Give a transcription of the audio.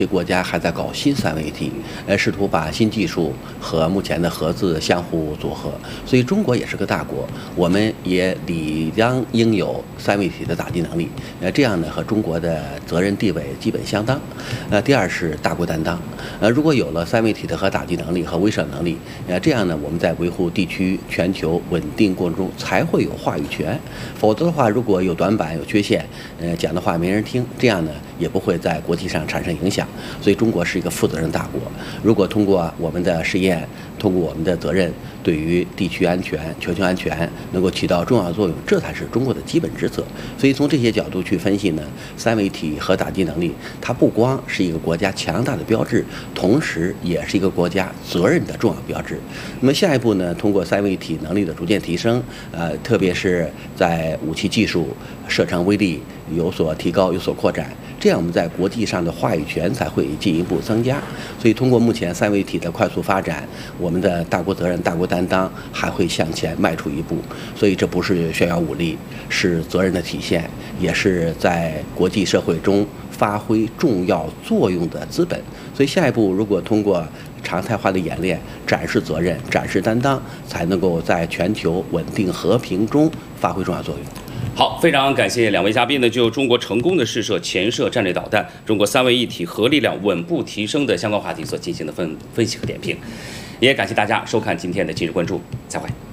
这国家还在搞新三位一体，试图把新技术和目前的核子相互组合。所以中国也是个大国，我们也理应有三位一体的打击能力。这样呢和中国的责任地位基本相当。第二是大国担当。如果有了三位一体的核打击能力和威慑能力，这样呢我们在维护地区全球稳定过程中才会有话语权。否则的话，如果有短板有缺陷，讲的话没人听，这样呢也不会在国际上产生影响。所以中国是一个负责任大国，如果通过我们的实验，通过我们的责任，对于地区安全、全球安全能够起到重要作用，这才是中国的基本职责。所以从这些角度去分析呢，三位一体核打击能力，它不光是一个国家强大的标志，同时也是一个国家责任的重要标志。那么下一步呢，通过三位一体能力的逐渐提升，特别是在武器技术、射程威力有所提高、有所扩展，这样我们在国际上的话语权才会进一步增加。所以通过目前三位一体的快速发展，我们的大国责任、大国担当还会向前迈出一步。所以这不是炫耀武力，是责任的体现，也是在国际社会中发挥重要作用的资本。所以下一步如果通过常态化的演练，展示责任、展示担当，才能够在全球稳定和平中发挥重要作用。 好，非常感谢两位嘉宾呢，就中国成功的试射潜射战略导弹、中国三位一体核力量稳步提升的相关话题所进行的分析和点评，也感谢大家收看今天的今日关注，再会。